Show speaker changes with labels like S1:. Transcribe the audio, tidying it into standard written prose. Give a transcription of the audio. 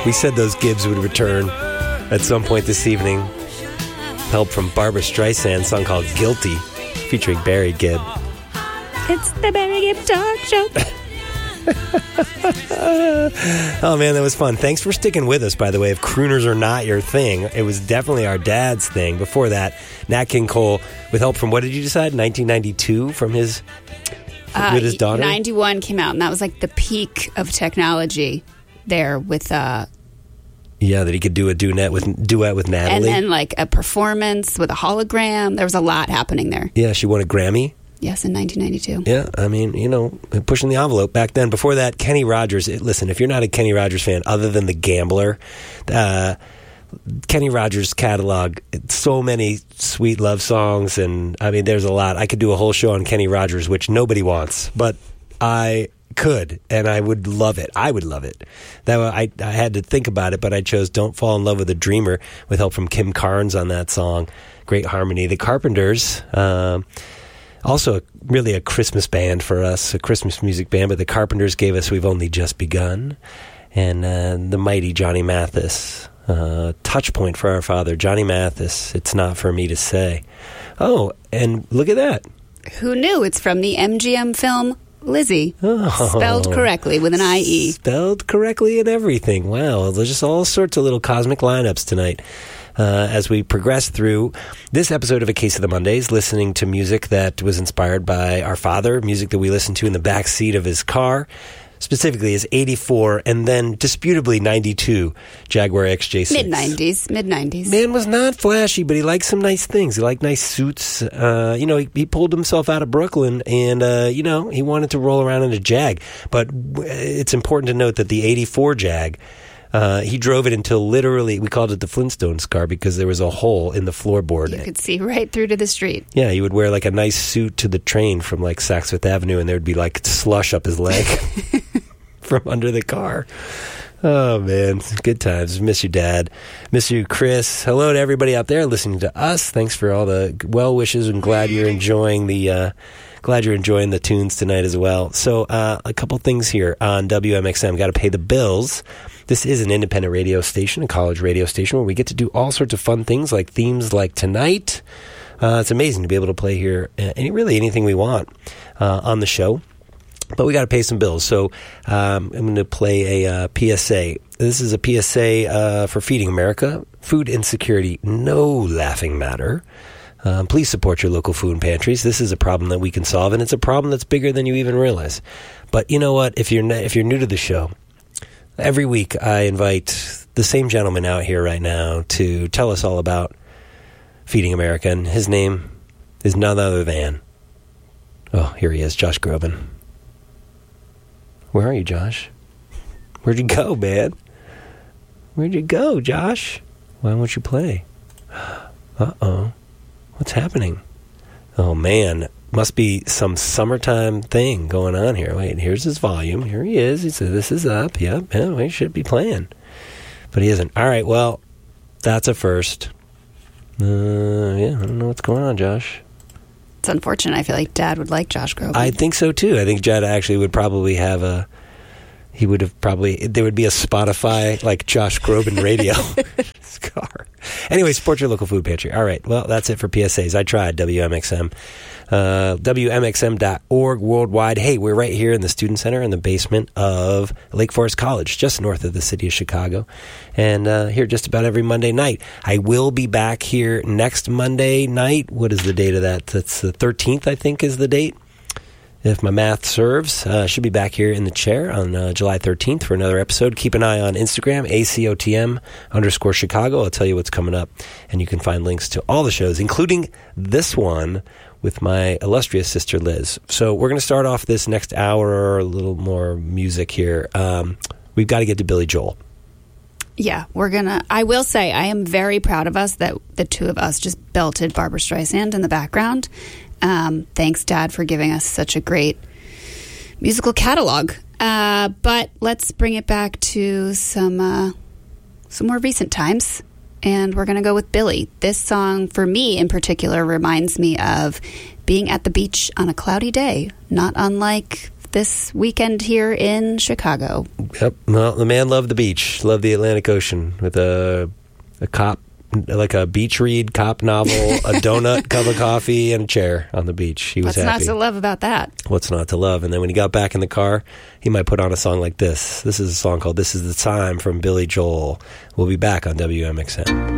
S1: We said those Gibbs would return at some point this evening. Help from Barbra Streisand, song called Guilty, featuring Barry Gibb.
S2: It's the Barry Gibb Talk Show.
S1: Oh, man, that was fun. Thanks for sticking with us, by the way. If crooners are not your thing, it was definitely our dad's thing. Before that, Nat King Cole, with help from, what did you decide, 1992 from his... with his daughter?
S2: 91 came out, and that was like the peak of technology there with...
S1: yeah, that he could do a duet with Natalie.
S2: And then like a performance with a hologram. There was a lot happening there.
S1: Yeah, she won a Grammy.
S2: Yes, in 1992.
S1: Yeah, I mean, pushing the envelope back then. Before that, Kenny Rogers. Listen, if you're not a Kenny Rogers fan, other than The Gambler, Kenny Rogers' catalog, so many sweet love songs, and I mean, there's a lot. I could do a whole show on Kenny Rogers, which nobody wants, but I could, and I would love it. I would love it. I had to think about it, but I chose Don't Fall in Love with a Dreamer with help from Kim Carnes on that song. Great harmony. The Carpenters, also really a Christmas band for us, a Christmas music band, but the Carpenters gave us We've Only Just Begun, and the mighty Johnny Mathis. Touch point for our father, Johnny Mathis, It's Not For Me to Say. Oh, and look at that.
S2: Who knew? It's from the MGM film Lizzie. Oh, spelled correctly with an I-E.
S1: Spelled correctly and everything. Wow, there's just all sorts of little cosmic lineups tonight. As we progress through this episode of A Case of the Mondays, listening to music that was inspired by our father, music that we listened to in the back seat of his car, specifically his 84 and then disputably 92 Jaguar XJ6.
S2: Mid-90s.
S1: Man was not flashy, but he liked some nice things. He liked nice suits. He pulled himself out of Brooklyn and, he wanted to roll around in a Jag. But it's important to note that the 84 Jag, he drove it until literally, we called it the Flintstones car because there was a hole in the floorboard.
S2: You could see right through to the street.
S1: Yeah, he would wear like a nice suit to the train from like Saks Fifth Avenue, and there would be like slush up his leg from under the car. Oh, man. Good times. Miss you, Dad. Miss you, Chris. Hello to everybody out there listening to us. Thanks for all the well wishes, and glad you're enjoying the tunes tonight as well. So a couple things here on WMXM. Got to pay the bills. This is an independent radio station, a college radio station, where we get to do all sorts of fun things like themes like tonight. It's amazing to be able to play here really anything we want on the show. But we got to pay some bills. So I'm going to play a PSA. This is a PSA for Feeding America. Food insecurity, no laughing matter. Please support your local food pantries. This is a problem that we can solve, and it's a problem that's bigger than you even realize. But you know what? If you're new to the show, every week I invite the same gentleman out here right now to tell us all about Feeding America, and his name is none other than, here he is, Josh Groban. Where are you, Josh? Where'd you go, man? Where'd you go, Josh? Why won't you play? Uh-oh. What's happening? Oh, man. Must be some summertime thing going on here. Wait, here's his volume. Here he is. He said, this is up. Yep. Yeah, he should be playing. But he isn't. All right, well, that's a first. I don't know what's going on, Josh.
S2: It's unfortunate. I feel like Dad would like Josh Groban.
S1: I think so, too. I think Dad actually would probably have there would be a Spotify, like Josh Groban radio car. Anyway, support your local food pantry. All right, well, that's it for PSAs. I tried WMXM. WMXM.org worldwide. Hey, we're right here in the Student Center in the basement of Lake Forest College, just north of the city of Chicago. And here just about every Monday night. I will be back here next Monday night. What is the date of that? That's the 13th, I think, is the date. If my math serves, should be back here in the chair on July 13th for another episode. Keep an eye on Instagram, ACOTM_Chicago. I'll tell you what's coming up. And you can find links to all the shows, including this one with my illustrious sister, Liz. So we're going to start off this next hour, a little more music here. We've got to get to Billy Joel.
S2: Yeah, I will say, I am very proud of us that the two of us just belted Barbra Streisand in the background. Thanks, Dad, for giving us such a great musical catalog. But let's bring it back to some more recent times. And we're going to go with Billy. This song, for me in particular, reminds me of being at the beach on a cloudy day, not unlike this weekend here in Chicago.
S1: Yep. Well, the man loved the beach, loved the Atlantic Ocean with a cop, like a beach read cop novel, a donut, cup of coffee, and a chair on the beach. He was happy.
S2: What's not to love about that?
S1: What's not to love? And then when he got back in the car, he might put on a song like this. This is a song called This Is the Time from Billy Joel. We'll be back on WMXN.